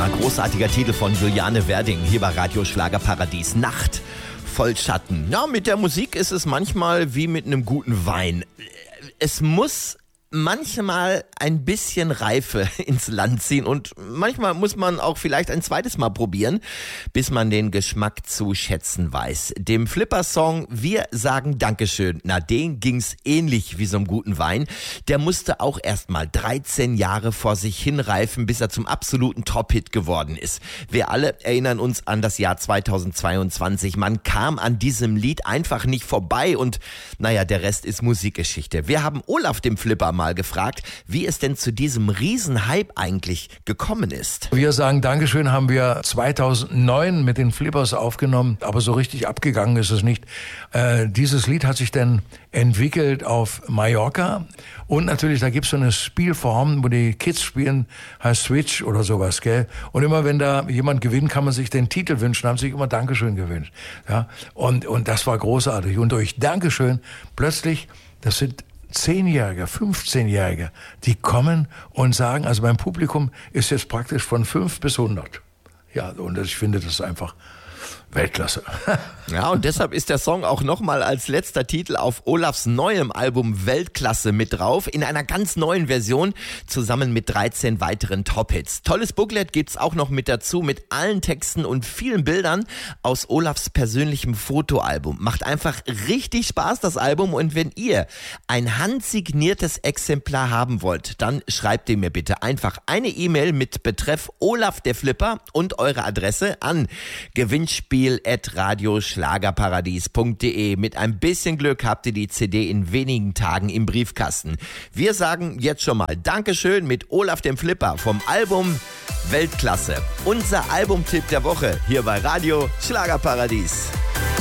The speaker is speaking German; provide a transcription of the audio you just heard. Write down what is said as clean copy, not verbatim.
großartiger Titel von Juliane Werding hier bei Radio Schlagerparadies. Nacht voll Schatten. Ja, mit der Musik ist es manchmal wie mit einem guten Wein. Es muss manchmal ein bisschen Reife ins Land ziehen und manchmal muss man auch vielleicht ein zweites Mal probieren, bis man den Geschmack zu schätzen weiß. Dem Flipper-Song Wir sagen Dankeschön, na, den ging's ähnlich wie so einem guten Wein. Der musste auch erst mal 13 Jahre vor sich hinreifen, bis er zum absoluten Top-Hit geworden ist. Wir alle erinnern uns an das Jahr 2022. Man kam an diesem Lied einfach nicht vorbei und naja, der Rest ist Musikgeschichte. Wir haben Olaf, dem Flipper, mal gefragt, wie es denn zu diesem Riesenhype eigentlich gekommen ist. Wir sagen Dankeschön haben wir 2009 mit den Flippers aufgenommen, aber so richtig abgegangen ist es nicht. Dieses Lied hat sich dann entwickelt auf Mallorca und natürlich, da gibt's so eine Spielform, wo die Kids spielen, heißt Switch oder sowas, gell? Und immer wenn da jemand gewinnt, kann man sich den Titel wünschen, haben sich immer Dankeschön gewünscht. Ja? Und das war großartig. Und durch Dankeschön plötzlich, das sind 10-Jährige, 15-Jährige, die kommen und sagen, also mein Publikum ist jetzt praktisch von 5 bis 100. Ja, und ich finde das einfach Weltklasse. Ja, und deshalb ist der Song auch nochmal als letzter Titel auf Olafs neuem Album Weltklasse mit drauf, in einer ganz neuen Version, zusammen mit 13 weiteren Top-Hits. Tolles Booklet gibt's auch noch mit dazu, mit allen Texten und vielen Bildern aus Olafs persönlichem Fotoalbum. Macht einfach richtig Spaß, das Album, und wenn ihr ein handsigniertes Exemplar haben wollt, dann schreibt ihr mir bitte einfach eine E-Mail mit Betreff Olaf der Flipper und eure Adresse an gewinnspiel@radioschlagerparadies.de. Mit ein bisschen Glück habt ihr die CD in wenigen Tagen im Briefkasten. Wir sagen jetzt schon mal Dankeschön mit Olaf dem Flipper vom Album Weltklasse. Unser Albumtipp der Woche hier bei Radio Schlagerparadies.